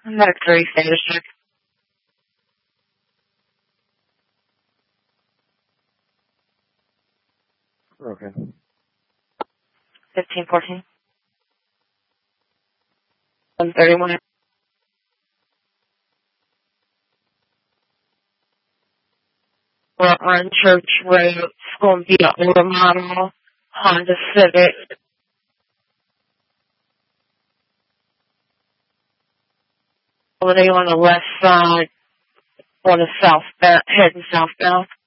Medic 3, status check. Okay. 1514. 131. Run Church Road. It's going to be an older model Honda Civic. Holiday on the left side on the southbound, heading southbound.